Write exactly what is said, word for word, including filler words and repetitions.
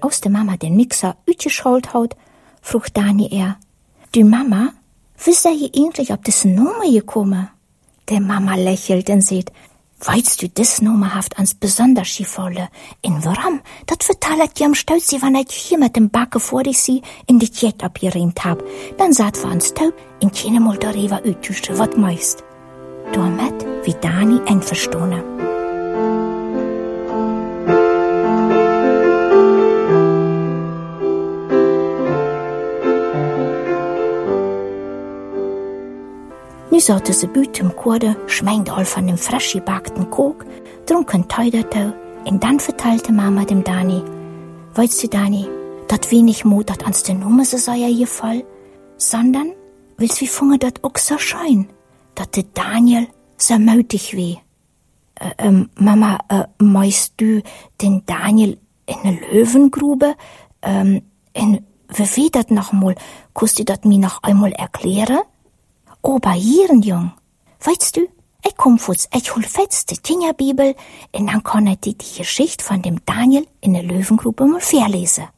aus der Mama den Mixer utgeschalt hat, frug Dani er, du Mama, wie sei je eigentlich ob das Nummer gekommen? Der Mama lächelt und sagt, weißt du, das Nummer haft ans besonders schiefvolle. In warum? Dat verteilt am Stolz, wann ich hier mit dem Backe vor dich sie in die Jet abgeremt hab. Dann sagt wir ans Taub, in keine Mal darüber utüschte, wat meist. Damit, wie Dani einverstanden. Nu satte sie büt im Kurde, schmeint all von dem frisch gebackten Kok, trunken Teuderte, und dann verteilte Mama dem Dani, weißt du, Dani, dat wenig Mut, dat ans den Nummer so sei ja hier voll, sondern, willst wie funge dat auch so schein, dat de Daniel so mutig weh. Äh, ähm, Mama, äh, meinst du den Daniel in ne Löwengrube? Ähm, in, wie weh dat noch mal? Kannst du dat mir noch einmal erklären? Aber hier, Jung, weißt du, ich komm futz, ich hol fest die Kinderbibel und dann kann ich dir die Geschichte von dem Daniel in der Löwengrube mal verlesen.